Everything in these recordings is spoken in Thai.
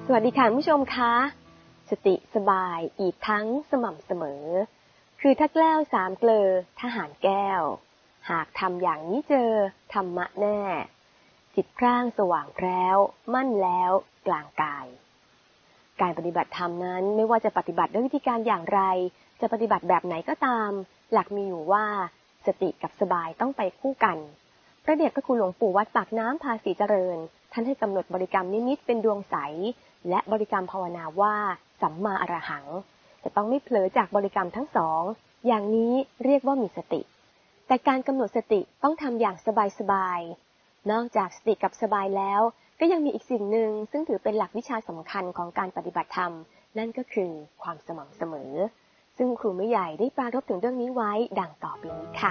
สวัสดีค่ะผู้ชมคะสติสบายอีกทั้งสม่ำเสมอคือถ้าแก้วสามเกลอทหารแก้วหากทำอย่างนี้เจอธรรมะแน่จิตพร่างสว่างแพร้วมั่นแล้วกลางกายการปฏิบัติธรรมนั้นไม่ว่าจะปฏิบัติด้วยวิธีการอย่างไรจะปฏิบัติแบบไหนก็ตามหลักมีอยู่ว่าสติกับสบายต้องไปคู่กันพระเดชพระคุณหลวงปู่วัดปากน้ำภาษีเจริญท่านให้กำหนดบริกรรมนิมิตเป็นดวงใสและบริกรรมภาวนาว่าสัมมาอรหังจะต้องไม่เผลอจากบริกรรมทั้งสองอย่างนี้เรียกว่ามีสติแต่การกำหนดสติต้องทำอย่างสบายๆนอกจากสติกับสบายแล้วก็ยังมีอีกสิ่งหนึ่งซึ่งถือเป็นหลักวิชาสำคัญของการปฏิบัติธรรมนั่นก็คือความสม่ำเสมอซึ่งครูไม่ใหญ่ได้ปรารภถึงเรื่องนี้ไว้ดังต่อไปนี้ค่ะ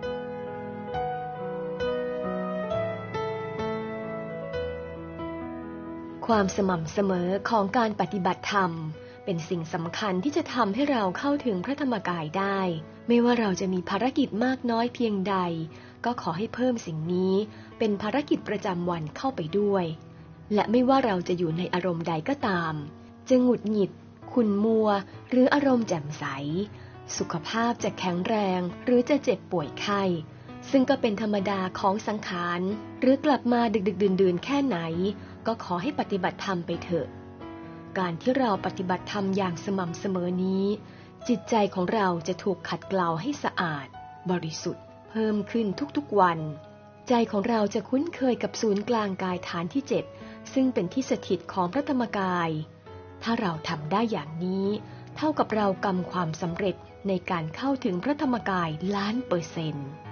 ความสม่ำเสมอของการปฏิบัติธรรมเป็นสิ่งสำคัญที่จะทำให้เราเข้าถึงพระธรรมกายได้ไม่ว่าเราจะมีภารกิจมากน้อยเพียงใดก็ขอให้เพิ่มสิ่งนี้เป็นภารกิจประจำวันเข้าไปด้วยและไม่ว่าเราจะอยู่ในอารมณ์ใดก็ตามจะหงุดหงิดขุ่นมัวหรืออารมณ์แจ่มใสสุขภาพจะแข็งแรงหรือจะเจ็บป่วยไข้ซึ่งก็เป็นธรรมดาของสังขารหรือกลับมาดึกดื่นแค่ไหนก็ขอให้ปฏิบัติธรรมไปเถอะการที่เราปฏิบัติธรรมอย่างสม่ำเสมอนี้จิตใจของเราจะถูกขัดเกลาให้สะอาดบริสุทธิ์เพิ่มขึ้นทุกๆวันใจของเราจะคุ้นเคยกับศูนย์กลางกายฐานที่7ซึ่งเป็นที่สถิตของพระธรรมกายถ้าเราทำได้อย่างนี้เท่ากับเรากำความสำเร็จในการเข้าถึงพระธรรมกาย1,000,000%เ